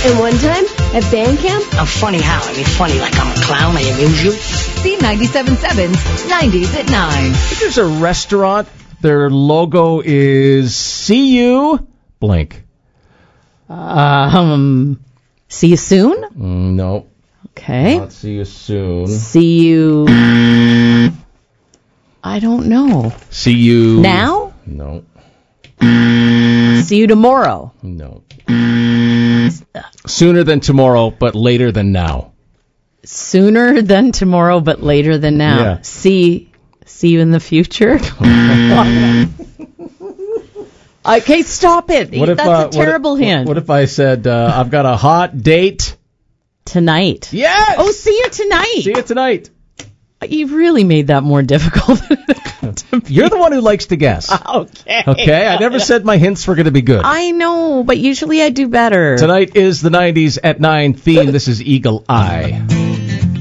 And one time at band camp, I'm funny how? I mean, funny like I'm a clown. I amuse you. See 97.7's 90s at 9. There's a restaurant. Their logo is See You blank. See you soon? No. Okay. Not see you soon. See you... I don't know. See you... Now? No. See you tomorrow? No. Sooner than tomorrow, but later than now. Sooner than tomorrow, but later than now. Yeah. See you in the future? Okay, stop it. That's a terrible hint. What if I said, I've got a hot date? Tonight. Yes! Oh, see you tonight. See you tonight. You really made that more difficult. You're the one who likes to guess. Okay. Okay? I never said my hints were going to be good. I know, but usually I do better. Tonight is the 90s at 9 theme. This is Eagle Eye.